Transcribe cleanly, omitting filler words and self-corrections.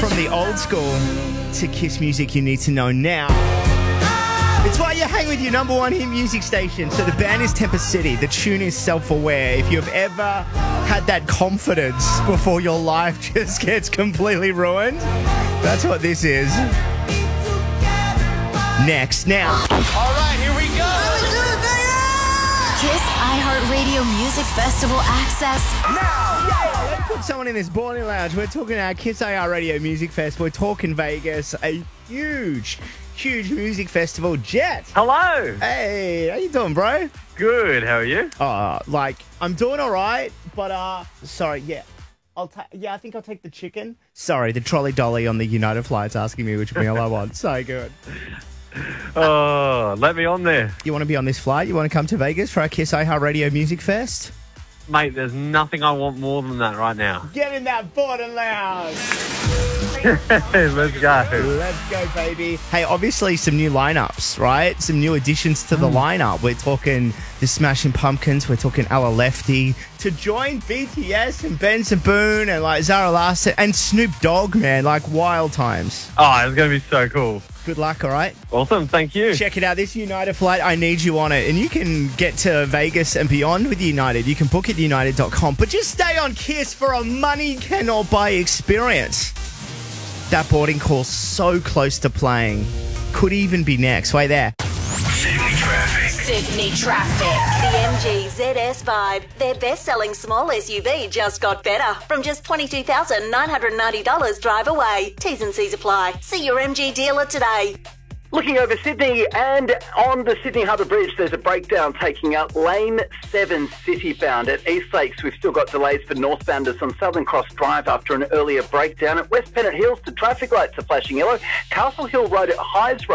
From the old school to Kiss music you need to know now. It's why you hang with your number one hit music station. So the band is Temper City. The tune is Self-Aware. If you've ever had that confidence before your life just gets completely ruined, that's what this is. Next, now. All right, here we go. Kiss iHeartRadio Music Festival access. Yeah, let's put someone in this boarding lounge. We're talking our Kiss AR Radio Music Fest. We're talking Vegas, a huge music festival. Jet. Hello. Hey, how you doing, bro? Good. How are you? I'm doing all right, but sorry, yeah. I think I'll take the chicken. Sorry, the trolley dolly on the United flight's asking me which meal I want. So good. Oh, let me on there. You want to be on this flight? You want to come to Vegas for our Kiss iHeartRadio Music Fest? Mate, there's nothing I want more than that right now. Get in that boarding lounge. Let's go. Let's go, baby. Hey, obviously some new lineups, right? Some new additions to the lineup. We're talking the Smashing Pumpkins. We're talking Ella Lefty. To join BTS and Benson Boone and like Zara Larsson and Snoop Dogg, man, like wild times. Oh, it's going to be so cool. Good luck, all right? Awesome. Thank you. Check it out. This United flight, I need you on it. And you can get to Vegas and beyond with United. You can book at united.com. But just stay on Kiss for a money cannot buy experience. That boarding call's so close to playing. Could even be next. Wait there. Sydney Traffic. The MG ZS Vibe. Their best-selling small SUV just got better. From just $22,990 drive away. T's and C's apply. See your MG dealer today. Looking over Sydney, and on the Sydney Harbour Bridge, there's a breakdown taking out Lane 7 city-bound. At East Lakes, we've still got delays for northbounders on Southern Cross Drive after an earlier breakdown. At West Pennant Hills, the traffic lights are flashing yellow. Castle Hill Road at Hydes Road.